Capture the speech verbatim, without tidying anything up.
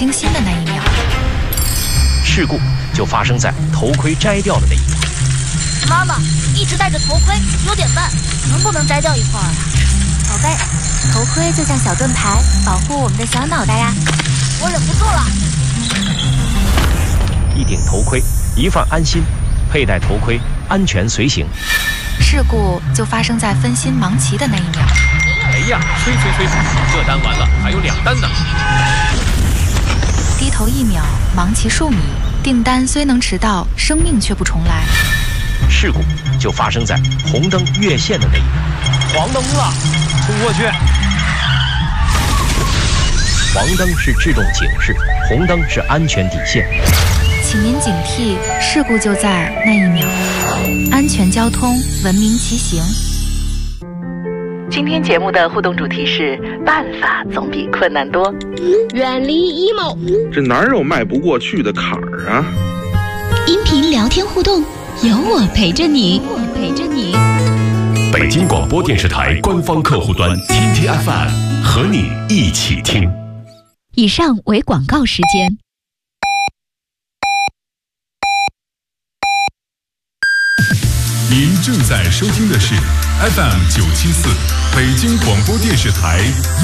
惊心的那一秒。 事故就发生在头盔摘掉的那一秒。 妈妈一直戴着头盔，有点慢，能不能摘掉一块儿啊？ 宝贝，头盔就像小盾牌，保护我们的小脑袋呀。 我忍不住了。 一顶头盔，一份安心，佩戴头盔，安全随行。 事故就发生在分心忙齐的那一秒。 哎呀，催催催，这单完了，还有两单呢。 低头一秒，忙齐数米，订单虽能迟到，生命却不重来。 事故就发生在红灯越线的那一秒。 黄灯了，冲过去。 黄灯是制动警示，红灯是安全底线。 请您警惕，事故就在那一秒。安全交通，文明骑行。 今天节目的互动主题是：办法总比困难多。 远离 emo， 这哪有迈不过去的坎儿啊？ 音频聊天互动，有我陪着你，我陪着你。 北京广播电视台官方客户端 T T F M 和你一起听。 以上为广告时间。 您正在收听的是 F M 九七四北京广播电视台。